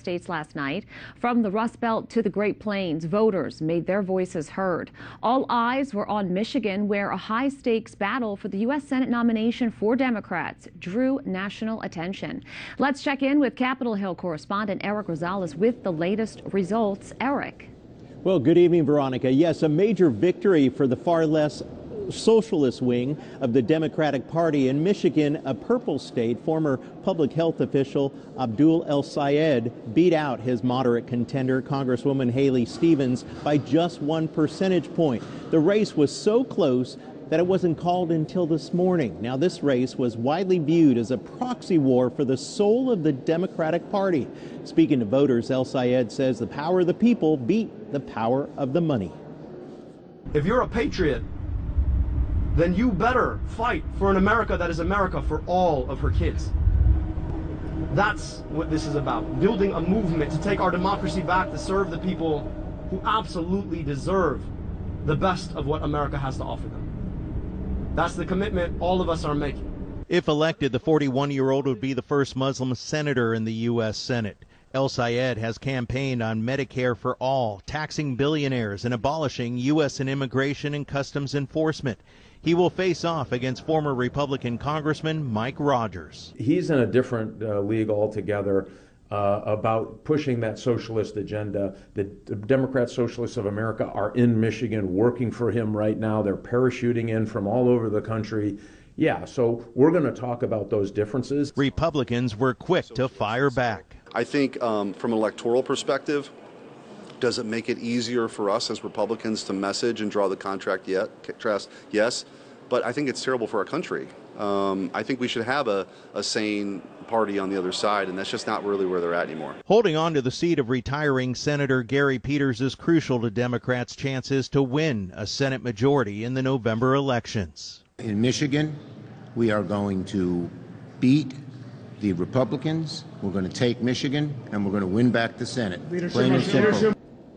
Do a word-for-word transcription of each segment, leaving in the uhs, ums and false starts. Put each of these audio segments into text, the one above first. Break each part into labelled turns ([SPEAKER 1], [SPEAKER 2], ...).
[SPEAKER 1] states last night. From the Rust Belt to the Great Plains, voters made their voices heard. All eyes were on Michigan, where a high-stakes battle for the U S Senate nomination for Democrats drew national attention. Let's check in with Capitol Hill correspondent Eric Rosales with the latest results. Eric.
[SPEAKER 2] Well, good evening, Veronica. Yes, a major victory for the far less socialist wing of the Democratic Party in Michigan, a purple state. Former public health official Abdul El-Sayed beat out his moderate contender, Congresswoman Haley Stevens, by just one percentage point. The race was so close that it wasn't called until this morning. Now, this race was widely viewed as a proxy war for the soul of the Democratic Party. Speaking to voters, El-Sayed says the power of the people beat the power of the money.
[SPEAKER 3] If you're a patriot, then you better fight for an America that is America for all of her kids. That's what this is about, building a movement to take our democracy back, to serve the people who absolutely deserve the best of what America has to offer them. That's the commitment all of us are making.
[SPEAKER 2] If elected, the forty-one-year-old would be the first Muslim senator in the U S Senate. El-Sayed has campaigned on Medicare for all, taxing billionaires, and abolishing U S and immigration and customs enforcement. He will face off against former Republican Congressman Mike Rogers.
[SPEAKER 4] He's in a different uh, league altogether uh, about pushing that socialist agenda. The, the Democrat Socialists of America are in Michigan working for him right now. They're parachuting in from all over the country. Yeah, so we're going to talk about those differences.
[SPEAKER 2] Republicans were quick to fire back.
[SPEAKER 5] I think um, from an electoral perspective, does it make it easier for us as Republicans to message and draw the contract yet? Contrast? Yes, but I think it's terrible for our country. Um, I think we should have a, a sane party on the other side, and that's just not really where they're at anymore.
[SPEAKER 2] Holding on to the seat of retiring Senator Gary Peters is crucial to Democrats' chances to win a Senate majority in the November elections.
[SPEAKER 6] In Michigan, we are going to beat the Republicans. We're going to take Michigan, and we're going to win back the Senate. Plain and simple.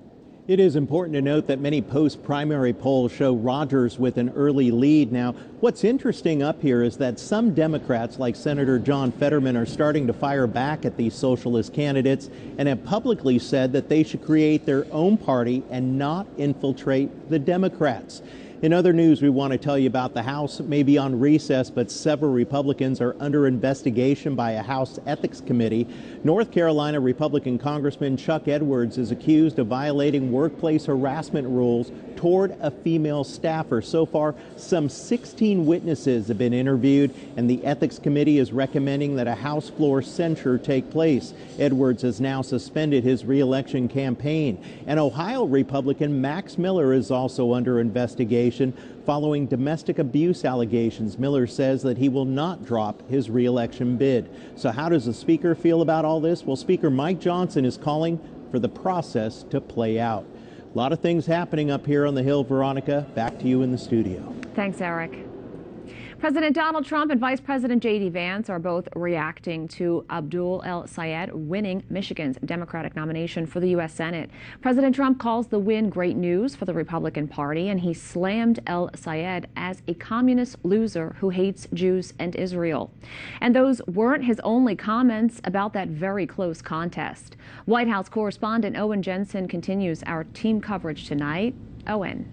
[SPEAKER 2] It is important to note that many post-primary polls show Rogers with an early lead. Now, what's interesting up here is that some Democrats, like Senator John Fetterman, are starting to fire back at these socialist candidates and have publicly said that they should create their own party and not infiltrate the Democrats. In other news, we want to tell you about the House may be on recess, but several Republicans are under investigation by a House Ethics Committee. North Carolina Republican Congressman Chuck Edwards is accused of violating workplace harassment rules toward a female staffer. So far, some sixteen witnesses have been interviewed, and the Ethics Committee is recommending that a House floor censure take place. Edwards has now suspended his re-election campaign. And Ohio Republican Max Miller is also under investigation following domestic abuse allegations. Miller says that he will not drop his re-election bid. So how does the Speaker feel about all this? Well, Speaker Mike Johnson is calling for the process to play out. A lot of things happening up here on the Hill. Veronica, back to you in the studio.
[SPEAKER 1] Thanks, Eric. President Donald Trump and Vice President J D Vance are both reacting to Abdul El-Sayed winning Michigan's Democratic nomination for the U S Senate. President Trump calls the win great news for the Republican Party, and he slammed El-Sayed as a communist loser who hates Jews and Israel. And those weren't his only comments about that very close contest. White House correspondent Owen Jensen continues our team coverage tonight. Owen.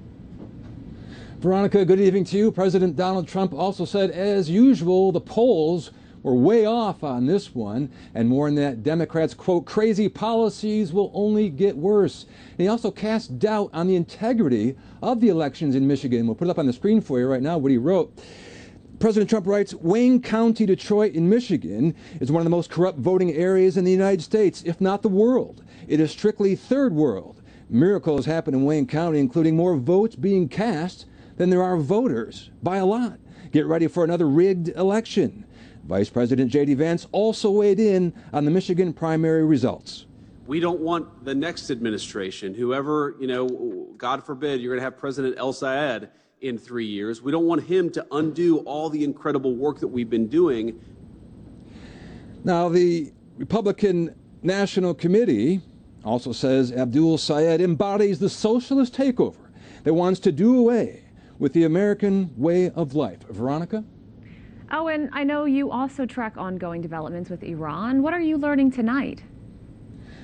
[SPEAKER 7] Veronica, good evening to you. President Donald Trump also said, as usual, the polls were way off on this one, and warned that Democrats' quote, crazy policies will only get worse. And he also cast doubt on the integrity of the elections in Michigan. We'll put it up on the screen for you right now, what he wrote. President Trump writes, Wayne County, Detroit in Michigan is one of the most corrupt voting areas in the United States, if not the world. It is strictly third world. Miracles happen in Wayne County, including more votes being cast than there are voters, by a lot. Get ready for another rigged election. Vice President J D Vance also weighed in on the Michigan primary results.
[SPEAKER 8] We don't want the next administration, whoever, you know, God forbid, you're going to have President El-Sayed in three years. We don't want him to undo all the incredible work that we've been doing.
[SPEAKER 7] Now, the Republican National Committee also says Abdul Sayed embodies the socialist takeover that wants to do away with the American way of life. Veronica?
[SPEAKER 1] Oh, and I know you also track ongoing developments with Iran. What are you learning tonight?